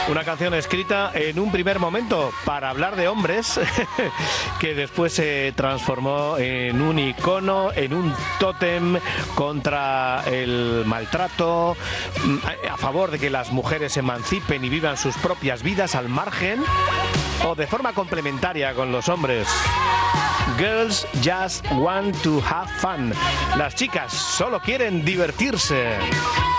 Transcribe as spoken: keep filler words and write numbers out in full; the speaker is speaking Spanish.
Una canción escrita en un primer momento para hablar de hombres, que después se transformó en un icono, en un tótem contra el maltrato, a favor de que las mujeres se emancipen y vivan sus propias vidas al margen o de forma complementaria con los hombres. Girls just want to have fun. Las chicas solo quieren divertirse.